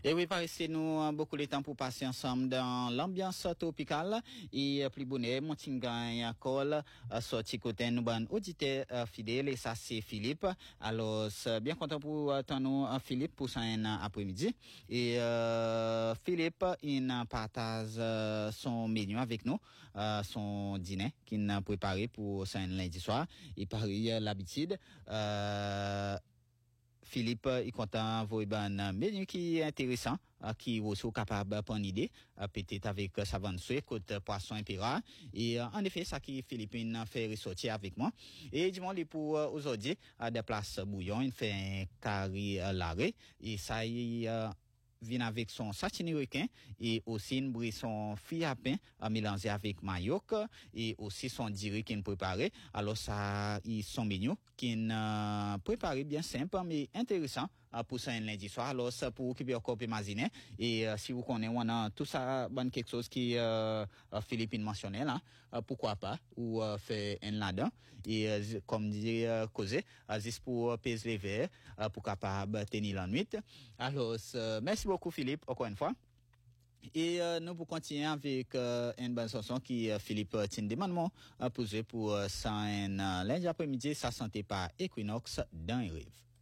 Et oui, par ici, nous avons beaucoup de temps pour passer ensemble dans l'ambiance tropicale et plus bonnet, Montingan Col, sorti côté nous ban auditeur fidèle et ça c'est Philippe. Alors, bien content pour nous Philippe pour un après-midi et Philippe il partage son menu avec nous, son dîner qu'il a préparé pour un lundi soir et par l'habitude Philippe, il compte envoyer un menu qui est intéressant, qui est aussi capable de prendre une idée, peut-être avec savane soué, côte poisson impéra. Et en effet, ça qui Philippine fait ressortir avec moi. Et dis-moi, pour aujourd'hui, des places bouillon, il fait un carré larré. Et ça, il vient avec son sashimi requin et aussi une brisson fille à pain mélangé avec mayoc et aussi son diri qu'il préparé. Alors ça, son menu qu'il préparé bien simple mais intéressant pour ça un lundi soir. Alors ça pour occuper encore peu imaginer et si vous connaissez on a tout ça bon quelque chose qui Philippine mentionnait là, pourquoi pas ou faire un là-dedans et comme dit causer juste pour peser les verres pour capable tenir la nuit. Alors merci beaucoup Philippe encore une fois. Et nous pour continuer avec une bonne chanson qui Philippe tient demandement posé pour ça un lundi après-midi, ça santé par Equinox dans les rives.